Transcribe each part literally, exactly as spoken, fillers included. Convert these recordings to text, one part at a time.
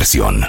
diversión.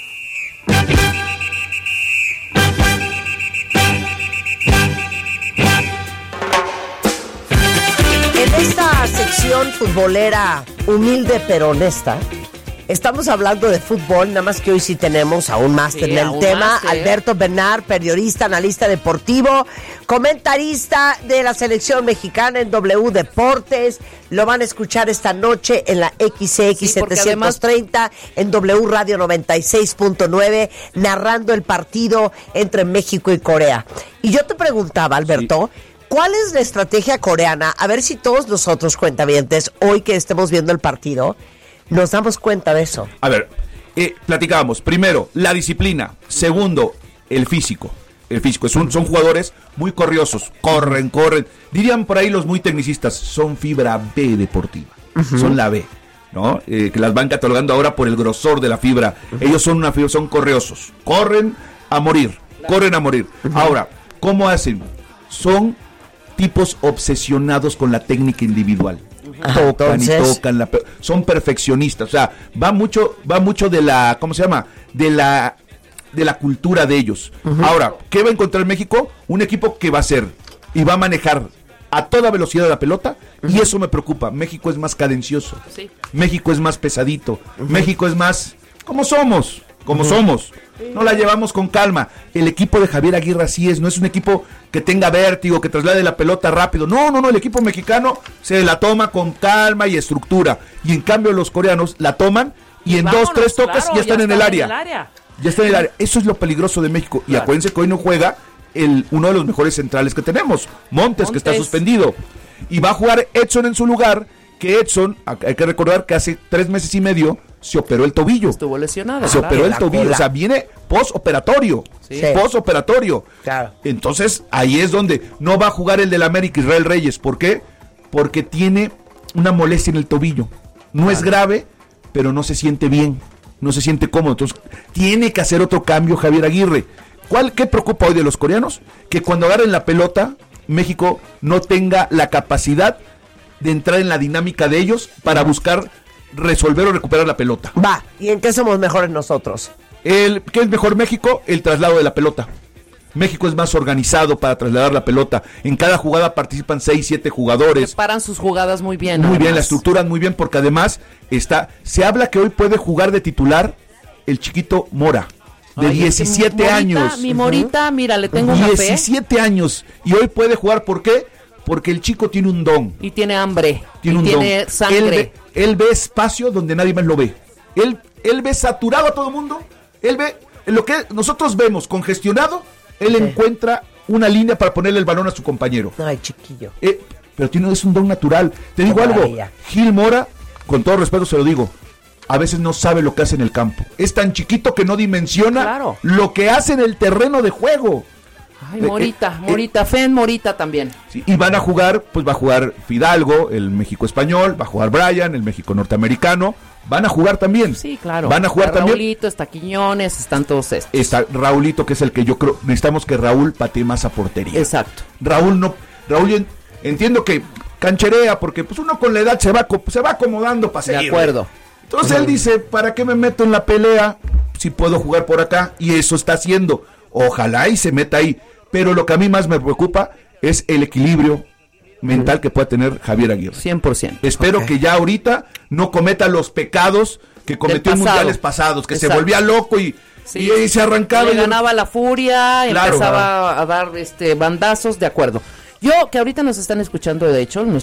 En esta sección futbolera humilde pero honesta, estamos hablando de fútbol, nada más que hoy sí tenemos a un máster Sí, en el tema, máster. Alberto Bernard, periodista, analista deportivo, comentarista de la selección mexicana en W Deportes. Lo van a escuchar esta noche en la X X Sí, porque setecientos treinta, en W Radio noventa y seis punto nueve, narrando el partido entre México y Corea. Y yo te preguntaba, Alberto, sí, ¿cuál es la estrategia coreana? A ver si todos nosotros, cuentavientes, hoy que estemos viendo el partido, nos damos cuenta de eso. A ver, eh, platicábamos. Primero, la disciplina. Segundo, el físico. El físico. Es un, son jugadores muy corriosos. Corren, corren. Dirían por ahí los muy tecnicistas, son fibra B deportiva. Uh-huh. Son la B, ¿no? Eh, que las van catalogando ahora por el grosor de la fibra. Uh-huh. Ellos son una fibra, son corriosos. Corren a morir. Claro. Corren a morir. Uh-huh. Ahora, ¿cómo hacen? Son tipos obsesionados con la técnica individual. Ajá, tocan entonces... y tocan la, son perfeccionistas, o sea, va mucho va mucho de la, ¿cómo se llama? De la de la cultura de ellos. Uh-huh. Ahora, ¿qué va a encontrar México? Un equipo que va a ser y va a manejar a toda velocidad la pelota, uh-huh, y eso me preocupa. México es más cadencioso. Sí. México es más pesadito. Uh-huh. México es más como somos, como uh-huh. somos. No la llevamos con calma. El equipo de Javier Aguirre así es, no es un equipo que tenga vértigo, que traslade la pelota rápido. No, no, no, el equipo mexicano se la toma con calma y estructura. Y en cambio los coreanos la toman y, y en vámonos, dos, tres tocas, claro, ya están, ya en, el área. en el área. Ya están en el área. Eso es lo peligroso de México. Claro. Y acuérdense que hoy no juega el, uno de los mejores centrales que tenemos, Montes, Montes, que está suspendido. Y va a jugar Edson en su lugar, que Edson, hay que recordar que hace tres meses y medio se operó el tobillo. Estuvo lesionado. Se claro, operó el tobillo, cola. O sea, viene postoperatorio. Sí. Postoperatorio. Claro. Entonces, ahí es donde no va a jugar el del América, Israel Reyes. ¿Por qué? Porque tiene una molestia en el tobillo. No claro. es grave, pero no se siente bien, no se siente cómodo. Entonces, tiene que hacer otro cambio Javier Aguirre. ¿Cuál, qué preocupa hoy de los coreanos? Que cuando agarren la pelota, México no tenga la capacidad de entrar en la dinámica de ellos para buscar resolver o recuperar la pelota. Va, ¿y en qué somos mejores nosotros? El, ¿qué es mejor México? El traslado de la pelota. México es más organizado para trasladar la pelota. En cada jugada participan seis, siete jugadores. Preparan sus jugadas muy bien. Muy además. bien, la estructuran muy bien, porque además está, se habla que hoy puede jugar de titular el chiquito Mora, de Ay, diecisiete Morita, años. Mi Morita, uh-huh. mira, le tengo una fe. diecisiete años, y hoy puede jugar, ¿por qué? Porque el chico tiene un don. Y tiene hambre. Tiene y un tiene don. sangre. Él ve, él ve espacio donde nadie más lo ve. Él, él ve saturado a todo el mundo. Él ve lo que nosotros vemos congestionado. Él okay. encuentra una línea para ponerle el balón a su compañero. Ay, chiquillo. Eh, pero tiene es un don natural. Te digo algo. Maravilla. Gil Mora, con todo respeto se lo digo, a veces no sabe lo que hace en el campo. Es tan chiquito que no dimensiona claro. lo que hace en el terreno de juego. Ay, Morita, eh, Morita, eh, fe en Morita también. Sí, y van a jugar, pues va a jugar Fidalgo, el México español, va a jugar Brian, el México norteamericano, van a jugar también. Sí, claro. Van a jugar está también. Raulito, está Quiñones, están todos estos. Está Raulito, que es el que yo creo, necesitamos que Raúl patee más a portería. Exacto. Raúl no, Raúl entiendo que cancherea, porque pues uno con la edad se va, se va acomodando para seguir. De acuerdo. Entonces uh-huh. él dice, ¿para qué me meto en la pelea si puedo jugar por acá? Y eso está haciendo. Ojalá y se meta ahí. Pero lo que a mí más me preocupa es el equilibrio mental que pueda tener Javier Aguirre. cien por ciento. Espero okay. que ya ahorita no cometa los pecados que cometió en mundiales pasados, que Exacto. se volvía loco y, sí. y, y se arrancaba. Le ganaba la furia, claro, empezaba claro. a dar este bandazos, de acuerdo. Yo, que ahorita nos están escuchando, de hecho,